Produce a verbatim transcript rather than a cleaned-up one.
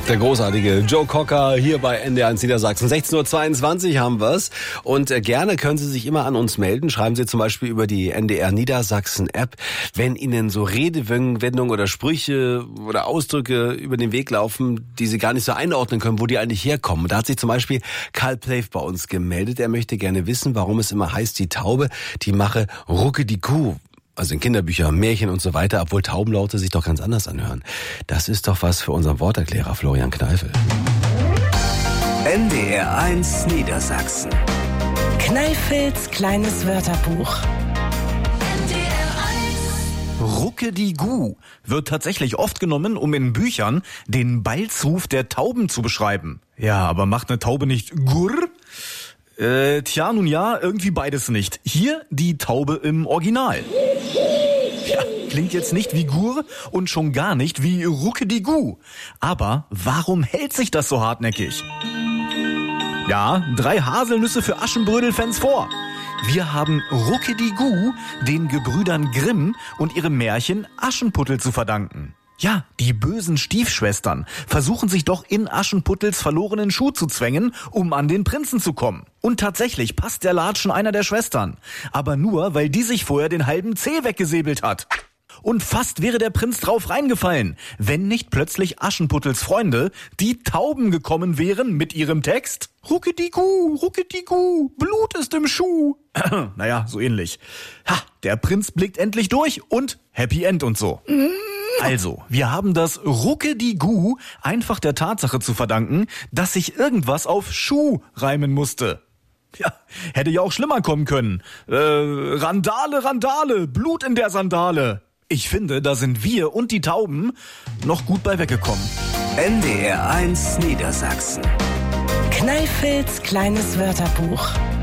Der großartige Joe Cocker hier bei N D R eins Niedersachsen. sechzehn Uhr zweiundzwanzig haben wir's. Und äh, gerne können Sie sich immer an uns melden. Schreiben Sie zum Beispiel über die N D R Niedersachsen App, wenn Ihnen so Redewendungen oder Sprüche oder Ausdrücke über den Weg laufen, die Sie gar nicht so einordnen können, wo die eigentlich herkommen. Da hat sich zum Beispiel Karl Plave bei uns gemeldet. Er möchte gerne wissen, warum es immer heißt, die Taube, die mache Rucke die Kuh. Also in Kinderbüchern, Märchen und so weiter, obwohl Taubenlaute sich doch ganz anders anhören. Das ist doch was für unseren Worterklärer Florian Kneifel. N D R eins Niedersachsen. Kneifels kleines Wörterbuch. Rucke-die-Gu wird tatsächlich oft genommen, um in Büchern den Balzruf der Tauben zu beschreiben. Ja, aber macht eine Taube nicht Gurr? Äh, tja, nun ja, irgendwie beides nicht. Hier die Taube im Original. Ja, klingt jetzt nicht wie Gur und schon gar nicht wie Rucke-die-Gu. Aber warum hält sich das so hartnäckig? Ja, drei Haselnüsse für Aschenbrödel-Fans vor. Wir haben Rucke-die-Gu den Gebrüdern Grimm und ihrem Märchen Aschenputtel zu verdanken. Ja, die bösen Stiefschwestern versuchen sich doch in Aschenputtels verlorenen Schuh zu zwängen, um an den Prinzen zu kommen. Und tatsächlich passt der Latschen einer der Schwestern. Aber nur, weil die sich vorher den halben Zeh weggesäbelt hat. Und fast wäre der Prinz drauf reingefallen, wenn nicht plötzlich Aschenputtels Freunde, die Tauben, gekommen wären mit ihrem Text. Rucke-die-Gu, Rucke-die-Gu, Blut ist im Schuh. Naja, so ähnlich. Ha, der Prinz blickt endlich durch und Happy End und so. Also, wir haben das Rucke-die-Gu einfach der Tatsache zu verdanken, dass sich irgendwas auf Schuh reimen musste. Ja, hätte ja auch schlimmer kommen können. Äh, Randale, Randale, Blut in der Sandale. Ich finde, da sind wir und die Tauben noch gut bei weggekommen. N D R eins Niedersachsen. Kneifels kleines Wörterbuch.